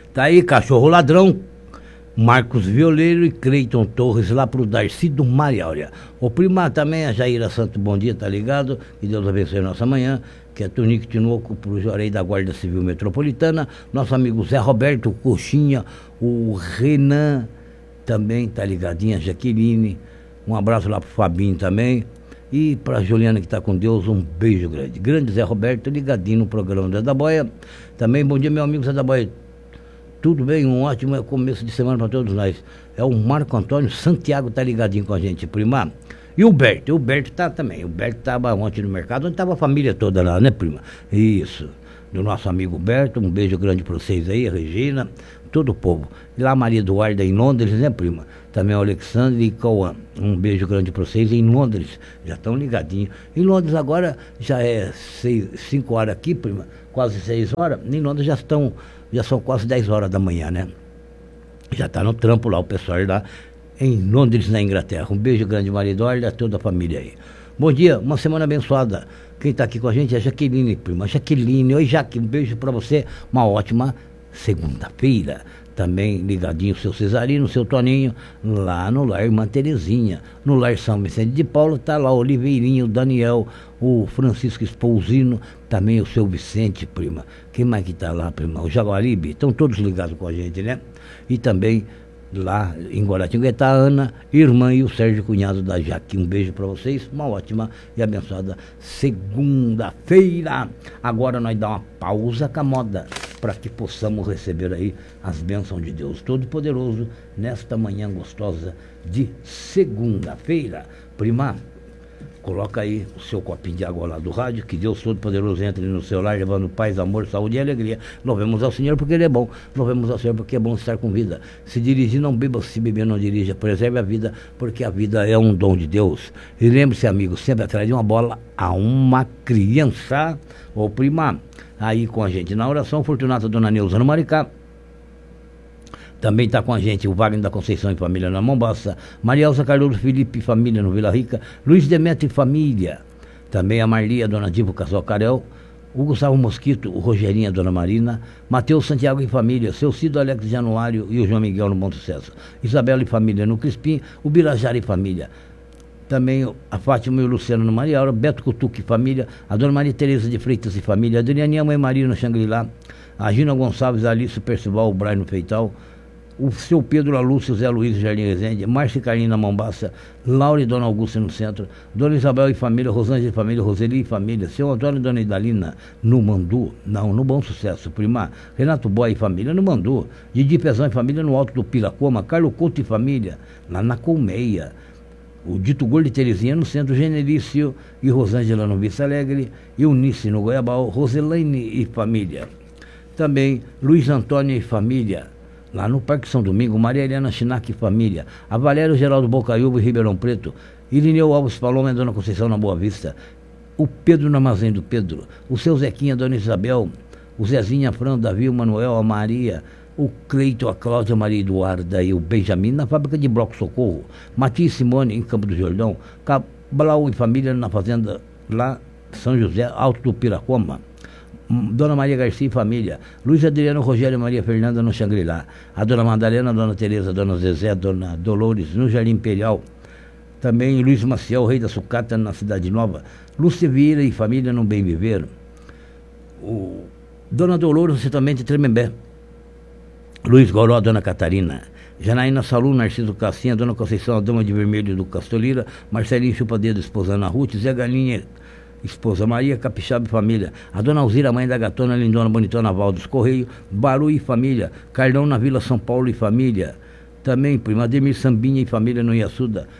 Tá aí, Cachorro Ladrão, Marcos Violeiro e Cleiton Torres, lá pro Darcy do Mariáurea. O prima também, a Jaira Santo, bom dia, tá ligado? Que Deus abençoe nossa manhã. Que é Tonico Tinoco pro Juarez da Guarda Civil Metropolitana. Nosso amigo Zé Roberto, Coxinha, o Renan também, tá ligadinha, a Jaqueline. Um abraço lá pro Fabinho também. E pra Juliana que tá com Deus, um beijo grande. Grande Zé Roberto, ligadinho no programa Zé da Boia. Também, bom dia, meu amigo Zé da Boia. Tudo bem, um ótimo começo de semana para todos nós. É o Marco Antônio Santiago, tá ligadinho com a gente, prima. E o Berto tá também. O Berto tava ontem no mercado, onde tava a família toda lá, né, prima? Isso. Do nosso amigo Berto, um beijo grande para vocês aí, a Regina, todo o povo. E lá Maria Eduarda em Londres, né, prima? Também o Alexandre e Cauã. Um beijo grande para vocês em Londres. Já estão ligadinhos. Em Londres agora já é 5 horas aqui, prima, quase 6 horas. Em Londres já são quase 10 horas da manhã, né? Já está no trampo lá, o pessoal lá em Londres, na Inglaterra. Um beijo grande, Maria Eduarda, a toda a família aí. Bom dia, uma semana abençoada. Quem está aqui com a gente é a Jaqueline, prima. Jaqueline, oi Jaque, um beijo para você. Uma ótima segunda-feira. Também ligadinho o seu Cesarino, o seu Toninho, lá no Lar Irmã Terezinha. No Lar São Vicente de Paulo está lá o Oliveirinho, o Daniel, o Francisco Espousino, também o seu Vicente, prima. Quem mais que está lá, prima? O Jaguaribe, estão todos ligados com a gente, né? E também lá em Guaratinguetá, a Ana, irmã e o Sérgio, cunhado da Jaque. Um beijo para vocês, uma ótima e abençoada segunda-feira. Agora nós dá uma pausa com a moda, para que possamos receber aí as bênçãos de Deus Todo-Poderoso nesta manhã gostosa de segunda-feira. Prima, coloca aí o seu copinho de água lá do rádio, que Deus Todo-Poderoso entre no seu lar, levando paz, amor, saúde e alegria. Louvemos ao Senhor porque Ele é bom, louvemos ao Senhor porque é bom estar com vida. Se dirigir, não beba, se beber, não dirija. Preserve a vida, porque a vida é um dom de Deus. E lembre-se, amigo, sempre atrás de uma bola a uma criança. Ô prima, aí com a gente na oração, Fortunata Dona Neuza no Maricá. Também está com a gente o Wagner da Conceição e família na Mombaça, Maria Elza Cardoso Felipe e família no Vila Rica, Luiz Demetrio e família. Também a Marli, a Dona Diva, o Casal Carel, o Gustavo Mosquito, o Rogerinho, a Dona Marina, Matheus Santiago e família, seu Cido Alex Januário e o João Miguel no Bom Sucesso, Isabela e família no Crispim, o Birajara e família. Também a Fátima e o Luciano no Mariaura, Beto Cutuque e família, a Dona Maria Tereza de Freitas e família, a Adrianinha Mãe Maria no Xangri-Lá, a Gina Gonçalves, a Alice Percival, o Brian no Feital, o seu Pedro, a Lúcia, o Zé Luiz, o Jardim Rezende, Márcia e Carlinha na Mombaça, Laura e Dona Augusta no centro, Dona Isabel e família, Rosângela e família, Roseli e família, seu Antônio e Dona Idalina no Mandu, não, no Bom Sucesso, prima, Renato Boy e família no Mandu, Didi Pezão e família no Alto do Piracoma, Carlos Couto e família, lá na Colmeia, o Dito Gordo de Terezinha no centro, Generício e Rosângela no Vista Alegre, Eunice no Goiabal, Roselaine e família. Também Luiz Antônio e família, lá no Parque São Domingo, Maria Helena Chinac e família, a Valério Geraldo Bocaiúva e Ribeirão Preto, Irineu Alves Paloma e Dona Conceição na Boa Vista, o Pedro no Armazém do Pedro, o seu Zequinha, Dona Isabel, o Zezinha, a Fran, Davi, o Manuel, a Maria, o Cleito, a Cláudia, a Maria Eduarda e o Benjamin na fábrica de Bloco Socorro, Matias e Simone em Campo do Jordão, Cabral e família na fazenda lá São José, Alto do Piracoma, Dona Maria Garcia e família, Luiz Adriano, Rogério e Maria Fernanda no Xangri-Lá, a Dona Madalena, a Dona Tereza, a Dona Zezé, a Dona Dolores no Jardim Imperial, também Luiz Maciel, Rei da Sucata na Cidade Nova, Lúcia Vieira e família no Bem Viver, o Dona Dolores, você também de Tremembé, Luiz Goró, Dona Catarina, Janaína Salu, Narciso Cassinha, Dona Conceição, a Dama de Vermelho do Castolira, Marcelinho Chupadeiro, esposa Ana Ruth, Zé Galinha, esposa Maria, Capixaba e família, a Dona Alzira, mãe da Gatona, Lindona, Bonitona, Valdos Correio, Baru e família, Carlão na Vila São Paulo e família, também prima Ademir Sambinha e família no Iassuda,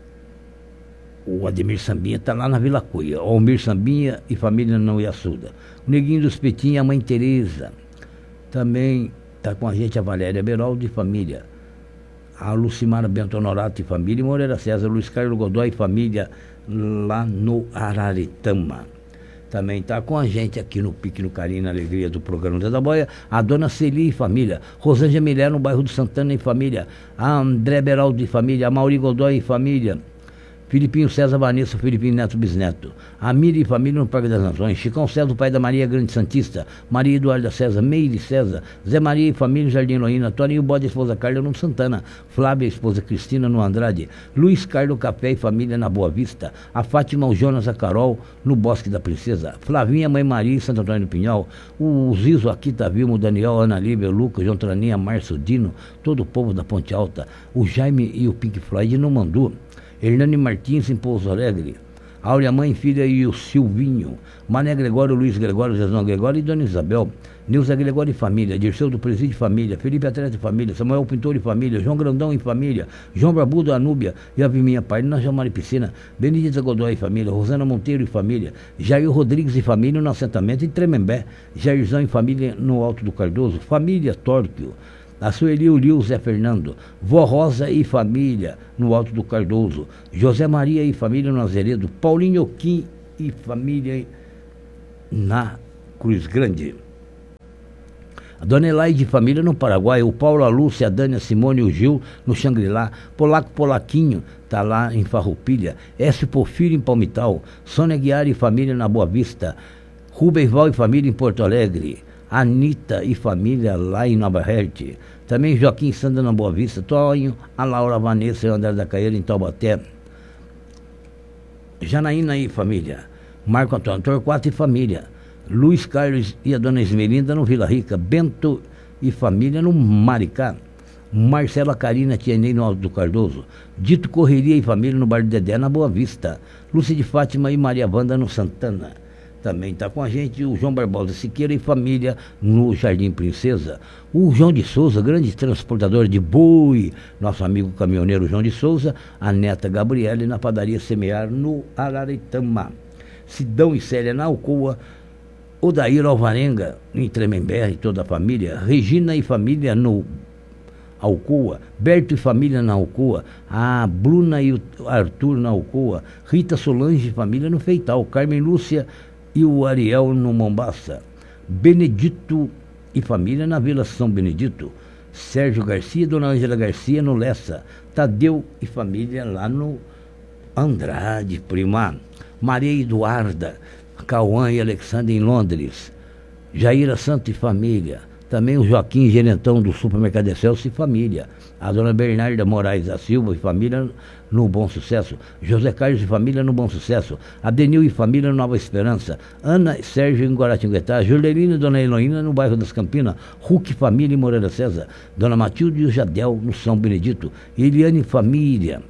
o Ademir Sambinha está lá na Vila Cuia, o Almir Sambinha e família no Iassuda, o Neguinho dos Petinhos e a mãe Tereza, também está com a gente a Valéria Beraldo e família, a Lucimara Bento Honorato e família, e Moreira César, Luiz Carlos Godoy e família lá no Araretama. Também está com a gente aqui no Pique, no Carinho, na Alegria do programa Zé da Boia, a Dona Celi e família, Rosângela Milé no bairro do Santana e família, a André Beraldo e família, a Mauri Godoy e família, Filipinho César, Vanessa, Filipinho Neto Bisneto. Amília e família no Parque das Nações. Chicão César, o pai da Maria Grande Santista. Maria Eduarda César, Meire César. Zé Maria e família no Jardim Heloína. Toninho Bode, esposa Carla no Santana. Flávia, esposa Cristina no Andrade. Luiz Carlos Café e família na Boa Vista. A Fátima, o Jonas, a Carol no Bosque da Princesa. Flavinha, mãe Maria em Santo Antônio do Pinhal. O Zizo, Akita Vilmo, Daniel, Ana Lívia, Lucas, João Traninha, Márcio Dino. Todo o povo da Ponte Alta. O Jaime e o Pink Floyd no Mandu. Hernani Martins em Pouso Alegre. Áurea Mãe, filha e o Silvinho. Mané Gregório, Luiz Gregório, Zezão Gregório e Dona Isabel. Nilza Gregório e família. Dirceu do Presídio e família. Felipe Atleta e família. Samuel Pintor e família. João Grandão e família. João Barbudo, Anúbia e a Viminha Parina, João Mari Piscina. Benedita Godoy e família. Rosana Monteiro e família. Jair Rodrigues e família no assentamento em Tremembé. Jairzão e família no Alto do Cardoso. Família Tórquio. A Sueli Liu, Zé Fernando. Vó Rosa e família no Alto do Cardoso. José Maria e família no Azeredo. Paulinho Oquim e família na Cruz Grande. A Dona Elaide e família no Paraguai. O Paulo, a Lúcia, a Dani, a Simone e o Gil no Xangri-Lá. Polaco Polaquinho tá lá em Farroupilha. S. Porfírio em Palmital. Sônia Guiar e família na Boa Vista. Rubem Val e família em Porto Alegre. Anitta e família lá em Nova Herte. Também Joaquim Sandra na Boa Vista. Tonho, a Laura, Vanessa e o André da Caeira em Taubaté. Janaína e família. Marco Antônio Torquato e família. Luiz Carlos e a Dona Esmelinda no Vila Rica. Bento e família no Maricá. Marcela Carina Tienei no Alto do Cardoso. Dito Correria e família no Bar do Dedé na Boa Vista. Lúcia de Fátima e Maria Wanda no Santana. Também está com a gente o João Barbosa Siqueira e família no Jardim Princesa. O João de Souza, grande transportador de boi, nosso amigo caminhoneiro João de Souza. A neta Gabriele na padaria Semear no Araretama. Sidão e Célia na Alcoa. Odair Alvarenga em Tremembé e toda a família. Regina e família no Alcoa. Berto e família na Alcoa. A Bruna e o Arthur na Alcoa. Rita Solange e família no Feital. Carmen Lúcia e o Ariel no Mombaça. Benedito e família na Vila São Benedito. Sérgio Garcia e Dona Ângela Garcia no Lessa. Tadeu e família lá no Andrade, prima. Maria Eduarda, Cauã e Alexandre em Londres. Jaira Santo e família. Também o Joaquim Gerentão do Supermercado Excelsior e família. A Dona Bernarda Moraes da Silva e família no Bom Sucesso. José Carlos e família no Bom Sucesso. Adenil e família no Nova Esperança. Ana e Sérgio em Guaratinguetá. Juliana e Dona Heloína no bairro das Campinas. Hulk família em Moreira César. Dona Matilde e o Jadel no São Benedito. Eliane e família.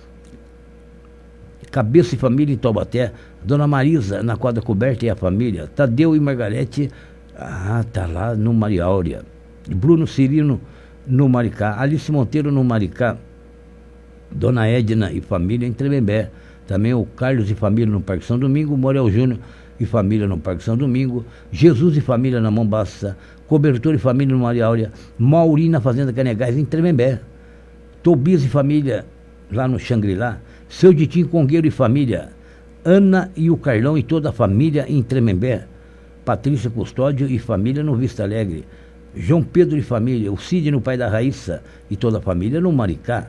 Cabeça e família em Taubaté. Dona Marisa na Quadra Coberta e a família. Tadeu e Margarete, tá lá no Maria Áurea. Bruno Cirino no Maricá. Alice Monteiro no Maricá. Dona Edna e família em Tremembé. Também o Carlos e família no Parque São Domingo. Morel Júnior e família no Parque São Domingo. Jesus e família na Mombaça. Cobertor e família no Maria Áurea. Mauri na Fazenda Canegais em Tremembé. Tobias e família lá no Xangri-Lá. Seu Ditinho Congueiro e família. Ana e o Carlão e toda a família em Tremembé. Patrícia Custódio e família no Vista Alegre. João Pedro e família. O Cid no pai da Raíssa e toda a família no Maricá.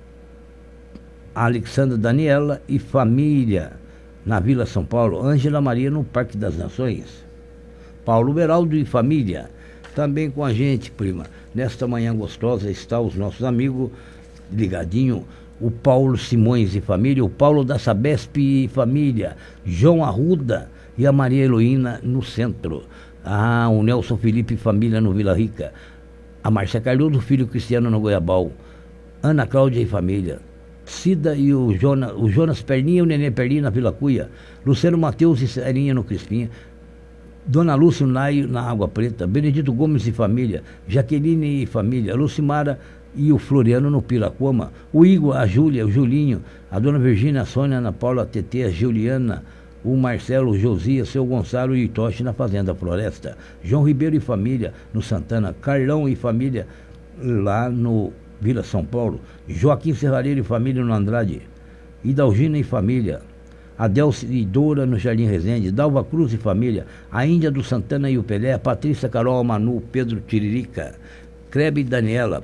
A Alexandra Daniela e família na Vila São Paulo. Ângela Maria no Parque das Nações. Paulo Beraldo e família. Também com a gente, prima. Nesta manhã gostosa está os nossos amigos ligadinho. O Paulo Simões e família, o Paulo da Sabesp e família, João Arruda e a Maria Heloína no centro. O Nelson Felipe e família no Vila Rica. A Márcia Cardoso, filho Cristiano no Goiabal. Ana Cláudia e família. Cida e o Jonas Perninha e o Nenê Perninha na Vila Cuia. Luciano Mateus e Serinha no Crispinha. Dona Lúcia Naio na Água Preta. Benedito Gomes e família. Jaqueline e família. Lucimara e o Floriano no Piracoma. O Igor, a Júlia, o Julinho. A Dona Virgínia, a Sônia, a Ana Paula, a Tetê, a Juliana. O Marcelo, o Josias, seu Gonçalo e o Itoche na Fazenda Floresta. João Ribeiro e família no Santana. Carlão e família lá no Vila São Paulo. Joaquim Serrareiro e família no Andrade. Idalgina e família. Adelce e Dora no Jardim Resende. Dalva Cruz e família. A Índia do Santana e o Pelé. Patrícia, Carol, Manu, Pedro Tiririca. Crebe e Daniela.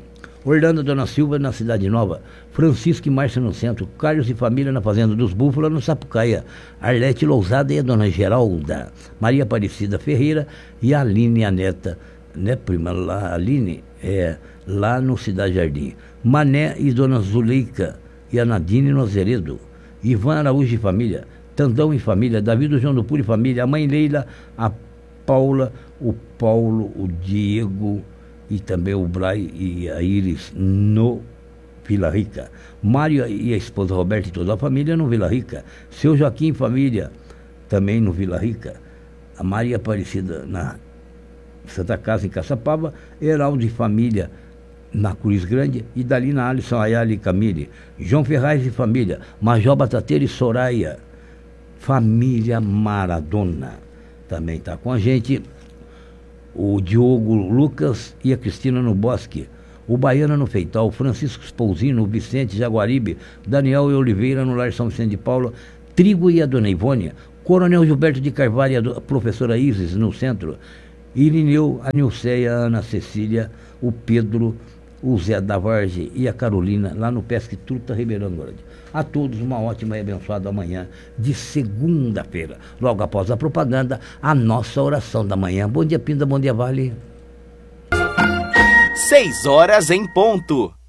Orlando Dona Silva na Cidade Nova, Francisco e Márcia no centro, Carlos e família na Fazenda dos Búfalos no Sapucaia, Arlete Lousada e a Dona Geralda, Maria Aparecida Ferreira e a Aline, a neta, né, prima, lá, a Aline, lá no Cidade Jardim, Mané e Dona Zuleika e a Nadine no Azeredo, Ivan Araújo e família, Tandão e família, Davi do João do Puro e família, a mãe Leila, a Paula, o Paulo, o Diego e também o Brai e a Iris no Vila Rica, Mário e a esposa Roberta e toda a família no Vila Rica, seu Joaquim e família também no Vila Rica, a Maria Aparecida na Santa Casa em Caçapava, Heraldo e família na Cruz Grande, e Dalina Alisson Ayala e Camille, João Ferraz e família, Major Batateira e Soraya, família Maradona. Também está com a gente o Diogo Lucas e a Cristina no Bosque, o Baiana no Feital, Francisco Spousino, o Vicente Jaguaribe, Daniel e Oliveira no Lar São Vicente de Paula, Trigo e a Dona Ivônia, Coronel Gilberto de Carvalho e a professora Isis no centro, Irineu, a Nilceia, a Ana Cecília, o Pedro, o Zé da Vargem e a Carolina lá no Pesque Truta Ribeirão Grande. A todos uma ótima e abençoada manhã de segunda-feira. Logo após a propaganda, a nossa oração da manhã. Bom dia, Pinda, bom dia, Vale. 6 horas em ponto.